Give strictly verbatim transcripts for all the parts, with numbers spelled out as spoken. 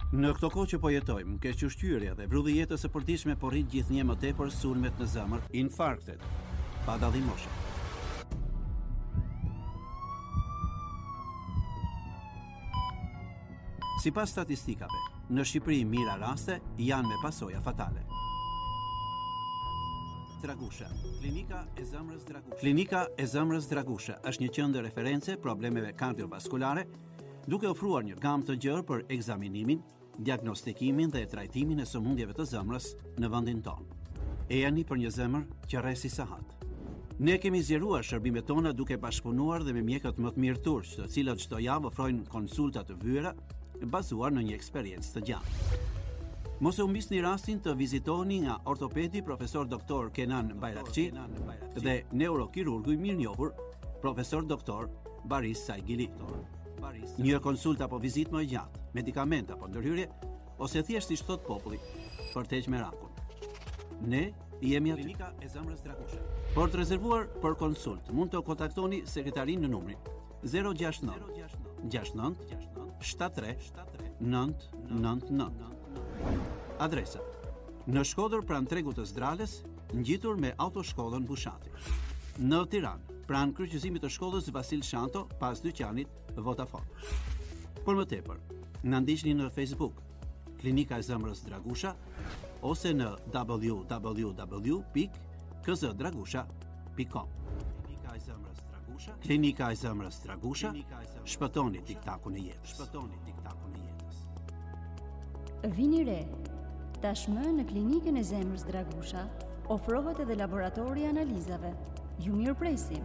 Në këto kohë që po jetojmë, kequshqyrja dhe vrulli i jetës së përditshme po rrit gjithnjë më tepër sulmet në zemër, infarktet, pa dallim moshe. Sipas statistikave, në Shqipëri mira raste janë me pasoja fatale. Dragusha, klinika e zemrës Dragusha. Klinika e zemrës Dragusha është një qendër reference problemeve kardiovaskulare, duke ofruar një gamë të gjerë për ekzaminimin, diagnostikimin dhe trajtimin e sëmundjeve të zemrës në vendin tonë. Ejani për një zemër që rresi sahat. Ne kemi zgjeruar shërbimet tona duke bashkëpunuar dhe me mjekët më të mirë turq, të cilët çdo javë ofrojnë konsulta të vyera bazuar në një eksperiencë të gjatë. Mos e humbisni rastin të vizitoni nga ortopedi profesor doktor Kenan Bayrakçi dhe neurokirurgu i mirënjohur profesor doktor Baris Saigili. Një konsulta apo vizitë më e gjatë, medikament apo ndërhyrje, ose thjesht siç thot populli, për të heqë merakun. Ne jemi aty. Klinika e zemrës Dragusha. Për të rezervuar për konsult, mund të kontaktoni sekretarin në numrin zero gjasht nëntë gjasht nëntë shtatëdhjetë tre nëntë nëntë nëntë. Adresa: në Shkodër pranë tregut të Zdrales, ngjitur me autoshkollën Bushati. Në Tiranë, pranë kryqëzimit të shkollës Vasil Shanto, pas dyqanit Vodafone. Por më tepër, na ndiqni në Facebook, Klinika e zemrës Dragusha, ose në w w w pikë k z dragusha pikë com. Klinika e zemrës Dragusha, Klinika e zemrës Dragusha, shpëtoni tiktakun e jetës. Shpëtoni tiktakun e jetës. Vini re. Tashmë në Klinikën e zemrës Dragusha ofrohet edhe laboratori i analizave. Ju mirëpresim.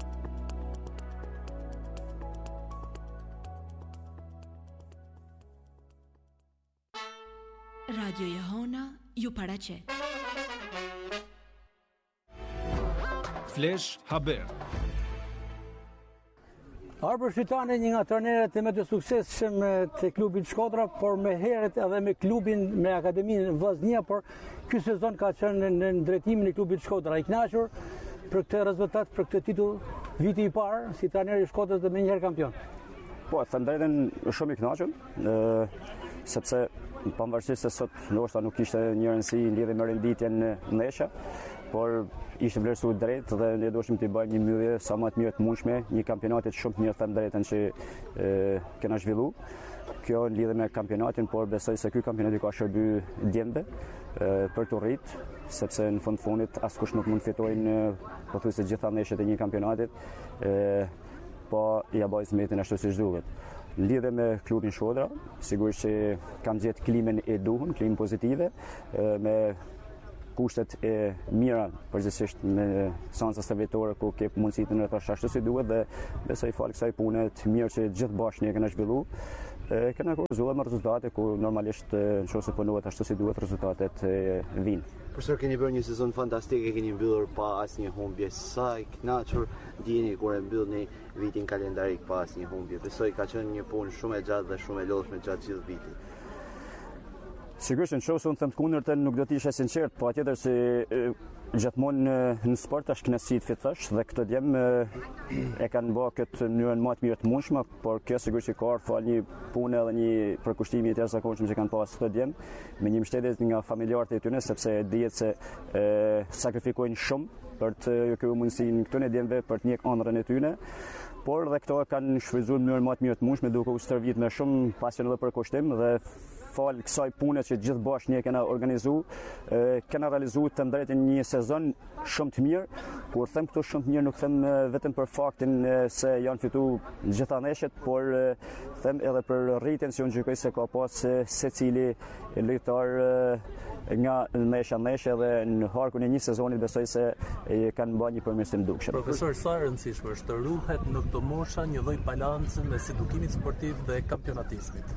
Radio Jehona ju paraqet. Flash Haber. Arbër Shqitani një nga trajnerët më të suksesshëm të klubit Shkodra, por me herët edhe me klubin, me akademinë Vllaznia, por ky sezon ka qenë në drejtimin e klubit Shkodra. I kënaqur për këtë rezultat, për këtë titull, viti i parë si trajner i Shkodrës dhe më njëherë kampion. Po, të drejtën shumë i kënaqur, sepse pavarësisht se sot ndoshta nuk kishte një rëndësi lidhje me renditjen në ndeshje, por ishte vlerësuar drejt dhe ne doshim të bëjmë një mbyllje sa më të mirë të mundshme, një kampionat të shumë të mirë them drejtën që e, kena zhvillu. Kjo lidhe me kampionatin, por besoj se ky kampionat i ka shërby djembe për të rrit, sepse në fund fundit askush nuk mund fitojnë pothuajse gjitha ndeshjet e një kampionatit, e, po ja bëj smetin ashtu siç duhet. Lidhe me klubin Shkodra, sigurisht që kam gjetë klimën e duhur, klimën pozitive, e, me kushtet e mira, përgjithsisht me sanca stërvitore ku ke mundësi të ndërtosh ashtu si duhet, dhe besoj fal kësaj pune të mirë që gjithë bashkë ne kemi zhvilluar, e kemi kurzuar me rezultate ku normalisht nëse punohet ashtu si duhet rezultatet vijnë. Profesor, keni bërë një sezon fantastik, e keni mbyllur pa asnjë humbje. Sa i kënaqur ndjeni kur e mbyllni vitin kalendarik pa asnjë humbje. Besoj ka qenë një punë shumë e gjatë dhe shumë e lodhshme gjatë gjithë vitit. Sigurisht, nëse unë them të kundërtën nuk do të isha sinqert, po patjetër se gjithmonë në sport është kënaqësi të fitosh dhe këtë djem e kanë bërë këtë në mënyrën më të mirë të mundshme, por kjo sigurisht që ka fal një punë edhe një përkushtimi i jashtëzakonshëm që kanë pasur këtë djem me një mbështetje nga familjarët e tyre, sepse dihet se e, sakrifikojnë shumë për të kryer mundësinë këtu në djemve për të njeh ëndrrën e tyre. Por dhe këto kanë shfryzuar në mënyrë më të mirë të mundshme duke u stërvit me shumë pasion dhe përkushtim, dhe fal kësaj pune që gjithë bashkë ne kena organizuar, kena realizuar të drejtën një sezon shumë të mirë. Kur them këtu shumë të mirë, nuk them vetëm për faktin se janë fituar gjitha ndeshjet, por them edhe për rritjen që unë gjykoj se ka pas secili lojtar nga ndeshja ndeshje, dhe në harkun e një sezoni besoj se kanë bërë një përmirësim dukshëm. Profesor, sa e rëndësishme është të ruhet në këtë mosha një lloj balanci mes edukimit sportiv dhe kampionatizmit?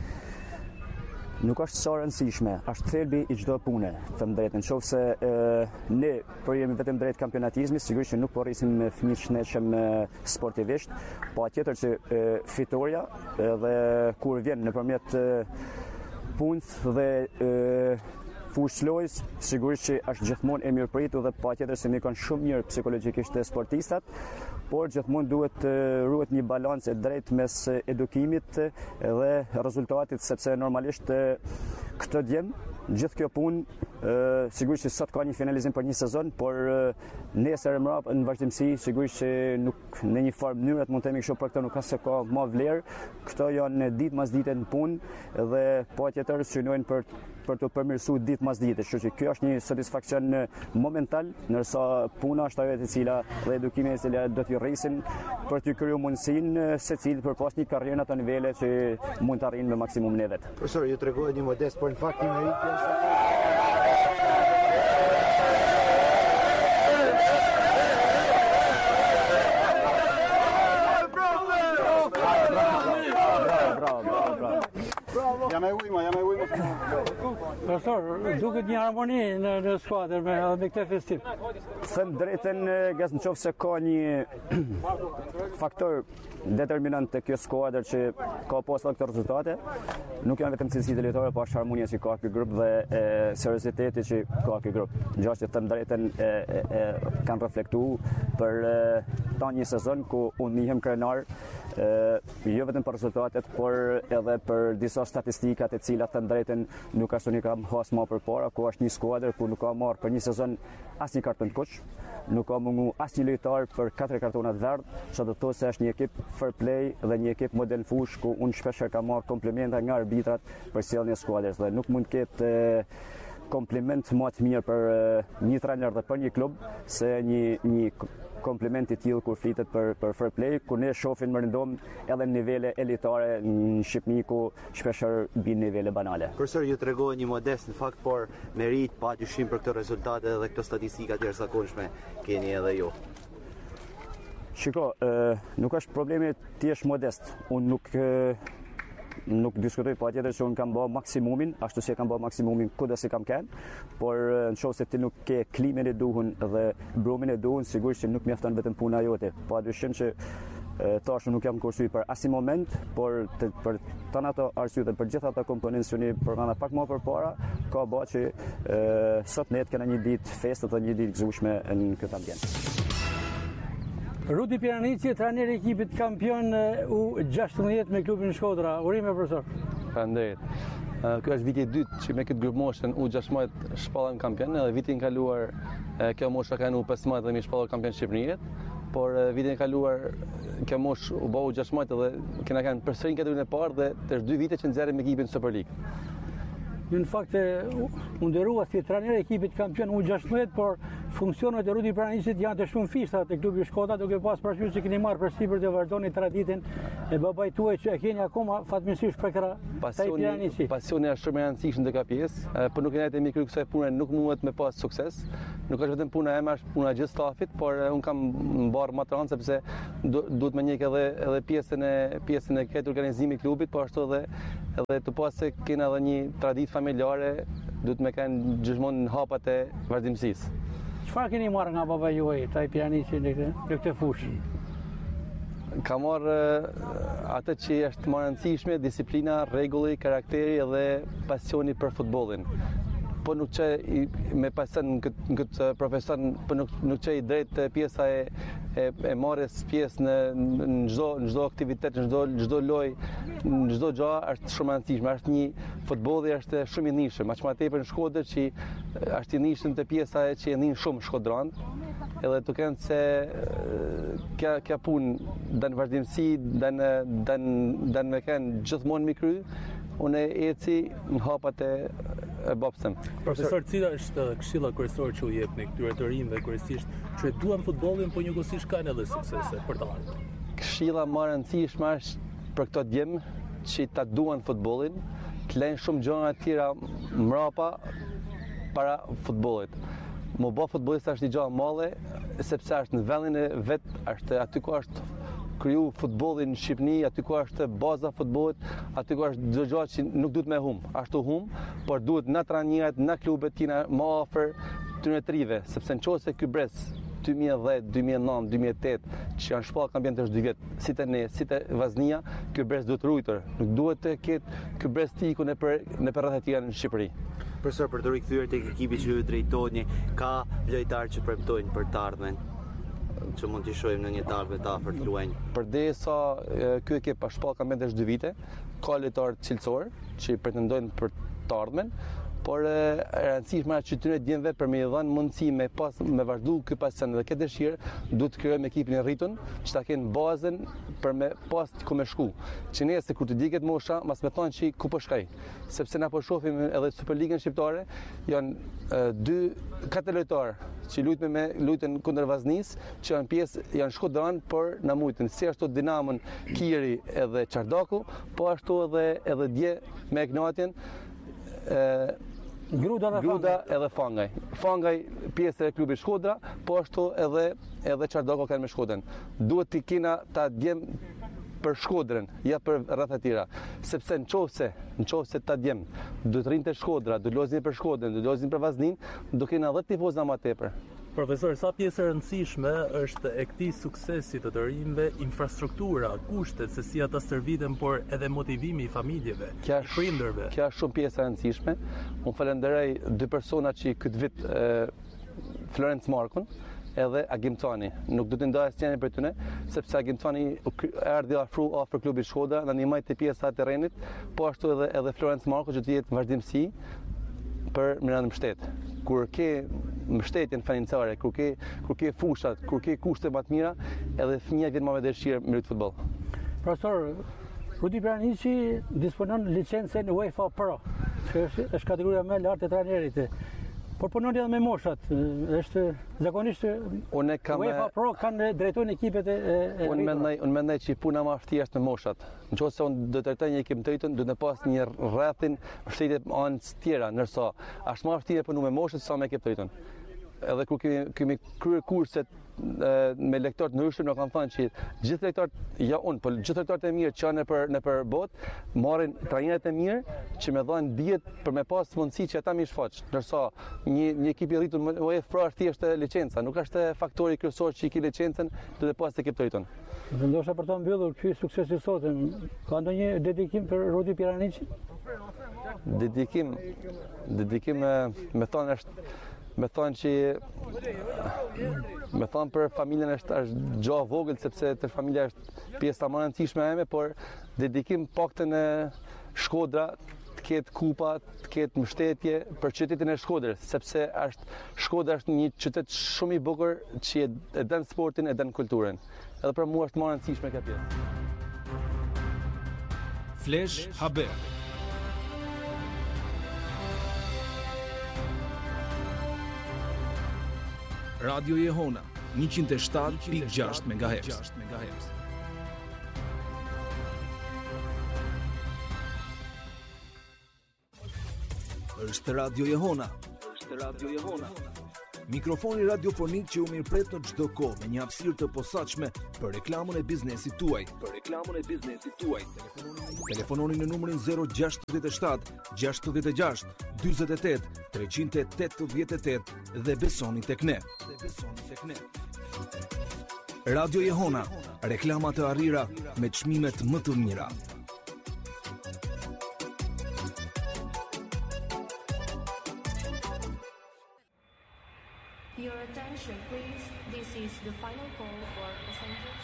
Nuk është sa rëndësishme, është thelbi i çdo pune, them drejtën. Nëse ne po jemi vetëm drejt kampionatizmit, sigurisht që nuk po rrisim me fëmijë të shëndetshëm sportivisht, po patjetër që e, fitoria edhe kur vjen nëpërmjet punës dhe e, fushëlojës, sigurisht që është gjithmonë e mirëpritur dhe patjetër se ne kanë shumë mirë psikologjikisht sportistat, por gjithmonë duhet ruhet një balancë e drejtë mes edukimit dhe rezultatit, sepse normalisht këtë djem gjithë kjo punë sigurisht që sot ka një finalizim për një sezon, por nesër e mbrapa në vazhdimsi sigurisht që nuk në një farë mënyrë mund të themi kështu për këtë nuk ka se ka më vlerë. Këto janë ditë mas dite në punë dhe patjetër synojnë për për të përmirësuar ditë mas dite. Kështu që ky është një satisfaksion momental, ndërsa puna është ajo e cila dhe edukimi i cili do t'i rrisin për të krijuar mundësinë secilit për pas një karrierë në ato nivele që mund të arrijnë me maksimumin e vet. Profesor, ju tregoj një modest, por në fakt një merit është Jam e ujma, jam e ujma. Profesor, duket një harmoni në, në skuadër me, me këtë festiv. Them drejtën, gas në qoftë se ka një faktor determinant të kjo skuadër që ka pasur këto rezultate, nuk janë vetëm cilësitë lojtare, por është harmonia që ka ky grup dhe e, serioziteti që ka ky grup. Gjashtë që them drejtën e, e, e, kanë reflektuar për e, ta një sezon ku unë njihem krenar, e, jo vetëm për rezultatet, por edhe për disa statistikat e cilat them drejtën nuk ashtu një kam has më përpara, ku është një skuadër ku nuk ka marrë për një sezon asnjë karton kuq, nuk ka mungu asnjë lojtar për katër kartona të verdh, që do të thotë se është një ekip fair play dhe një ekip model fush ku unë shpesh kam marrë komplimenta nga arbitrat për sjelljen e skuadrës dhe nuk mund të ketë kompliment më të mirë për një trajner dhe për një klub se një një kompliment i tillë kur flitet për për fair play, ku ne shohim më rëndom edhe në nivele elitare në Shqipëri ku shpeshherë bin nivele banale. Profesor, ju tregoj një modest në fakt, por merit patyshim për këto rezultate dhe këto statistika të jashtëzakonshme keni edhe ju. Shiko, e, nuk është problemi ti jesh modest. Unë nuk e, nuk diskutoj patjetër që unë kam bërë maksimumin, ashtu si e kam bërë maksimumin kudo si kam qenë, por nëse se ti nuk ke klimën e duhur dhe brumin e duhur, sigurisht që nuk mjafton vetëm puna jote. Padyshim që tash nuk jam kursy për asnjë moment, por të, për të ato arsye dhe për gjithë ato komponentë që ne përmenda pak më përpara, ka bërë që e, sot ne kemi një ditë festë dhe një ditë gëzueshme në këtë ambient. Rudi Piranici, trajner i ekipit kampion U gjashtëdhjetë me klubin Shkodra. Urime, profesor. Faleminderit. Ky është viti i dytë që me këtë grup moshën U gjashtëdhjetë shpallën kampion, edhe vitin e kaluar kjo moshë ka në U pesëmbëdhjetë dhe mi shpallën kampion Shqipërisë, por vitin e kaluar kjo moshë u bë U gjashtëdhjetë dhe kena kanë përsëri në kategorinë e parë dhe të dy vite që nxjerrim ekipin në Super League. Në fakt u nderua si trajner i ekipit kampion U gjashtëdhjetë, por funksionet e Rudi Pranicit janë të shumë fishta të klubi Shkodra, duke pas parasysh që keni marrë përsipër të vazhdoni traditën e babait tuaj që e keni akoma fatmirësisht për këra pasioni, Piranici. Pasioni është shumë e rëndësishme në këtë pjesë, por nuk jeni mi kry kësaj pune nuk mundet me pas sukses. Nuk është vetëm puna eme, është puna e gjithë stafit, por un kam mbarë më të rëndë sepse duhet më njëjë edhe edhe pjesën e pjesën e këtë organizimi i klubit, po ashtu edhe edhe të pas se kena edhe një traditë familjare, duhet me kanë gjithmonë në hapat e vazhdimësisë. Çfarë keni marrë nga baba juaj, taj Piranici në këtë, në këtë fushë? Ka marrë atë që është më rëndësishme, disiplina, rregulli, karakteri dhe pasioni për futbollin. Po nuk që me pasion në këtë, në këtë profesion, po nuk, nuk që i drejt pjesa e, e, e marrës pjesë në, në çdo në çdo aktivitet, në çdo çdo lojë, në çdo gjë është shumë e rëndësishme. Është një futbolli është shumë i nishëm, aq më tepër në Shkodër që është i nishëm te pjesa që e nin shumë shkodran. Edhe të kënë se kja, kja punë dënë vazhdimësi, dënë, dënë, dënë me kënë gjithmonë mi kry, unë e eci në hapat e, e bopsëm. Profesor, cila është këshilla kryesore që u jep në këtyre të rinjve kryesisht që duan futbollin, po njëkohësisht kanë edhe suksese për të ardhmen? Këshilla më e rëndësishme është për këto djemë që ta duan futbollin, të lejnë shumë gjëra të tjera mrapa para futbollit. Më bë futbollista është një gjë e madhe, sepse është në vendin e vet, është aty ku është kriju futbolli në Shqipëri, aty ku është baza e futbollit, aty ku është çdo gjë që nuk duhet me hum. Ashtu hum, por duhet na trajnerët, na klubet tina më afër tyre të rive, sepse nëse ky brez dy mijë e dhjetë, dy mijë e nëntë, dy mijë e tetë që janë shpallë kampion të dy vjet, si te ne, si te Vaznia, ky brez duhet ruajtur. Nuk duhet të ketë ky brez tiku në për në për rreth tjera në Shqipëri. Profesor, për të rikthyer tek ekipi që ju drejtoni, ka lojtarë që premtojnë për të ardhmen? që mund t'i shohim në një darkë të afërt luajnë. Përdesa ky ekip pa shpall ka mendesh dy vite, ka lojtarë cilësor që pretendojnë për të ardhmen, por e rëndësishme është që tyre djemve për me i dhënë mundësi me pas me vazhdu ky pasion dhe këtë dëshirë, duhet të krijojmë ekipin e rritur, që ta kenë bazën për me pas ku me shku. Që nëse kur të diket mosha, mas me thonë që ku po shkoj. Sepse na po shohim edhe Superligën shqiptare, janë e, dy katër lojtarë që luajnë me luajtën kundër Vaznis, që janë pjesë janë shkodran, por na mujtën si ashtu Dinamon, Kiri edhe Çardaku, po ashtu edhe edhe dje me Ignatien, e, Gruda dhe Gruda edhe Fangaj. Fangaj pjesë e klubit Shkodra, po ashtu edhe edhe Çardako kanë me Shkodrën. Duhet të kena ta djem për Shkodrën, ja për rreth e tjera. Sepse nëse, nëse ta djem, duhet rrinte Shkodra, do lozin për Shkodrën, do lozin për Vaznin, do kena dhjetë tifozë më tepër. Profesor, sa pjesë e rëndësishme është e këtij suksesi të të rinjve infrastruktura, kushtet se si ata stërviten, por edhe motivimi i familjeve, Kja i prindërve. Kjo është shumë pjesë e rëndësishme. Unë falenderoj dy persona që këtë vit e, Florenc Markun edhe Agim Cani. Nuk do të ndaj asnjërin prej tyre, sepse Agim Cani erdhi afru afër klubit Shkodra, na ndihmoi te pjesa e terrenit, po ashtu edhe edhe Florenc Marku që të jetë vazhdimsi për mirëndë mbështet. Kur ke mbështetjen financiare, kur ke kur ke fushat, kur ke kushte më të mira, edhe fëmia vjen më me dëshirë me lut futboll. Profesor, Rudi Piranici disponon licencën UEFA Pro, që është, është kategoria më e lartë e trajnerit. Por punon edhe me moshat. Është zakonisht Unë kam UEFA Pro kanë drejtojnë ekipet e, e Unë mendoj, unë mendoj që puna më e vështirë është me moshat. Nëse unë do të trajtoj një ekip të rritur, do të pas një rrethin mbështetje anës tjera, ndërsa është më e vështirë punu me moshat sa me ekip të rritur. Edhe kur kemi, kemi kryer kurset me lektorë të ndryshëm, na kanë thënë që gjithë lektorët, ja unë, por gjithë lektorët e mirë që janë nëpër nëpër botë, marrin trajnerët e mirë që më dhanë dijet për me pas mundësi që ata më shfaq. Ndërsa një një ekip i rritur UEFA Pro është thjesht licenca, nuk është faktori kryesor që i ki licencën, do të pas ekip të rritur. Ndoshta për të mbyllur ky sukses i sotëm, ka ndonjë dedikim për Rudi Piranici? Dedikim, dedikim me thonë është me thonë që me thonë për familjen është është gjë vogël sepse të familja është pjesa më e rëndësishme e me, por dedikim paktën e Shkodra të ketë kupa, të ketë mbështetje për qytetin e Shkodrës, sepse është Shkodra është një qytet shumë i bukur që e dën sportin, e dën kulturën. Edhe për mua është më e rëndësishme kjo pjesë. Flash Haber. Radio Jehona njëqind e shtatë pikë gjashtë megahertz. Është Radio Jehona. Është Radio Jehona. Mikrofoni radiofonik që u mirëpret në çdo kohë me një hapësirë të posaçme për reklamën e biznesit tuaj. Për reklamën e biznesit tuaj. Telefononi në numrin zero gjasht shtat gjasht gjasht dyzet e tetë treqind e tetëdhjetë e tetë dhe besoni tek ne. Dhe besoni tek ne. Radio Jehona, reklama të arrira me çmimet më të mira. Your attention, please. This is the final call for passengers.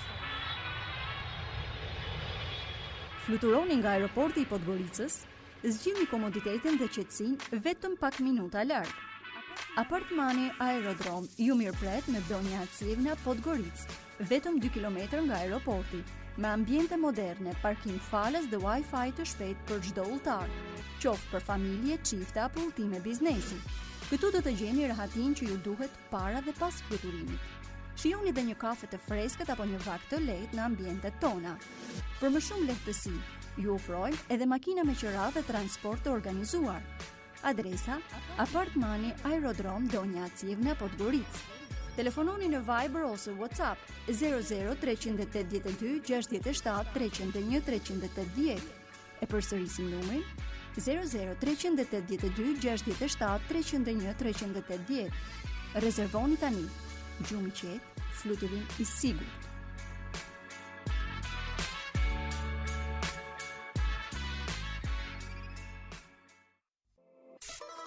Fluturoni nga aeroporti i Podgoricës, zgjidhni komoditetin dhe qetësinë vetëm pak minuta larg. Apartmani Aerodrom ju mirëpret me Donja Acivna Podgoricë, vetëm dy kilometra nga aeroporti, me ambiente moderne, parking falas dhe Wi-Fi të shpejt për çdo udhëtar, qoftë për familje, çifte apo udhëtime biznesi. Këtu do të gjeni rahatin që ju duhet para dhe pas fluturimit. Shijoni dhe një kafe të freskët apo një vakt të lehtë në ambientet tona. Për më shumë lehtësi, ju ofrojmë edhe makina me qira dhe transport të organizuar. Adresa: Apartmani Aerodrom Donja Acivna Podgoricë. Telefononi në Viber ose WhatsApp zero zero tre opt dy gjasht shtat tre zero një tre opt dy. E përsërisim numrin zero zero tre opt dy gjasht shtat tre zero një tre opt dy. Rezervoni tani. Gjumë i qetë, fluturim i sigurt.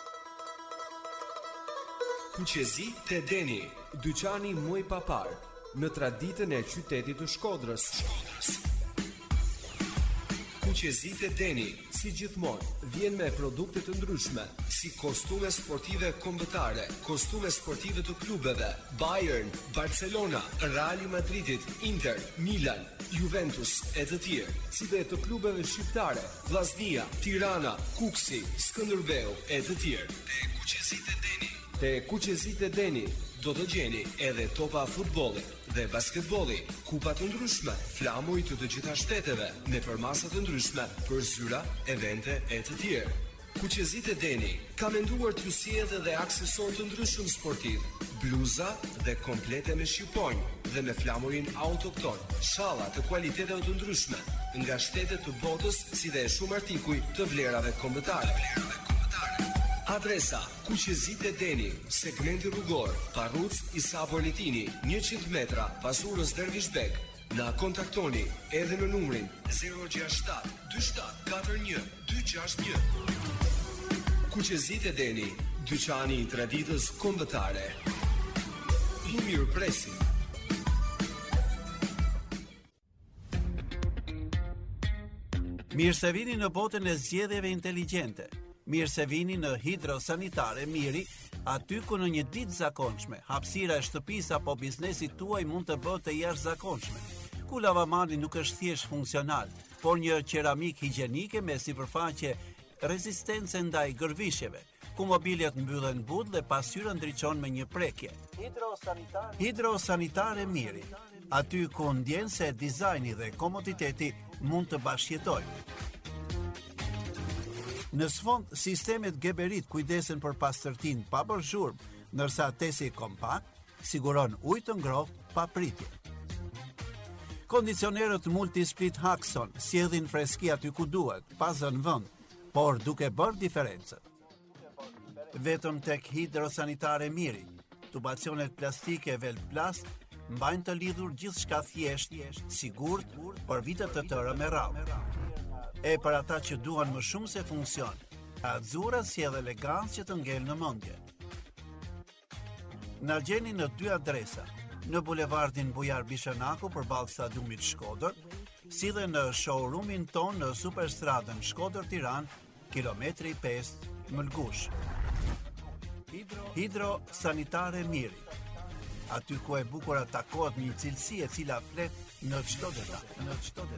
Kuqezi te Deni, dyqani muj papar. në traditën e qytetit të Shkodrës. Kuqezit e Deni, si gjithmonë, vjen me produkte të ndryshme, si kostume sportive kombëtare, kostume sportive të klubeve, Bayern, Barcelona, Real Madridit, Inter, Milan, Juventus e të tjerë, si dhe të klubeve shqiptare, Vllaznia, Tirana, Kuksi, Skënderbeu e të tjerë. Te Kuqezit e Deni. Te Kuqezit e Deni do të gjeni edhe topa futbolli dhe basketbolli, kupa të ndryshme, flamuj të të gjitha shteteve, me përmasa të ndryshme për zyra, evente e të tjerë. Kuqezit e Deni ka menduar t'ju sjellë edhe aksesor të ndryshëm sportiv, bluza dhe komplete me shqiponjë dhe me flamurin autokton, shalla të kualiteteve të ndryshme, nga shtetet të botës si dhe shumë artikuj të vlerave kombëtare. Adresa: Kuqezit e Deni, segmenti rrugor, Parruc Isa Politini, njëqind metra pas urës Dervishbek. Na kontaktoni edhe në numrin zero gjasht shtat dy shtat katër një dy gjasht një. Kuqezit e Deni, dyqani i traditës kombëtare. I mirëpresim. Mirë se vini në botën e zgjedhjeve inteligjente. Mirë se vini në Hidrosanitare Miri, aty ku në një ditë zakonshme, hapësira e shtëpisë apo biznesit tuaj mund të bëhet të jashtëzakonshme. Ku lavamani nuk është thjesht funksional, por një qeramik higjienike me sipërfaqe rezistence ndaj gërvishjeve, ku mobiljet mbyllen but dhe pasqyra ndriçon me një prekje. Hidrosanitare Hidrosanitare Miri, aty ku ndjen se dizajni dhe komoditeti mund të bashkëjetojnë. Në sfond, sistemet Geberit kujdesen për pastërtin pa bërë zhurmë, ndërsa tesi kompakt siguron ujë të ngrohtë pa pritje. Kondicionerët Multisplit Haxon sjellin freski aty ku duhet, pa zënë vend, por duke bërë diferencën. Vetëm tek Hidrosanitare Miri, tubacionet plastike Velplast mbajnë të lidhur gjithçka thjesht, sigurt për vite të tëra me radhë. E për ata që duan më shumë se funksion, Azzurra sjell elegancë që të ngel në mendje. Na gjeni në dy adresa, në bulevardin Bujar Bishanaku përballë stadiumit Shkodër, si dhe në showroomin ton në Superstradën Shkodër-Tiranë, kilometri pesë Mëlgush. Hidrosanitare Miri, aty ku e bukur takohet një cilësi e cila flet në çdo detaj, në çdo detaj.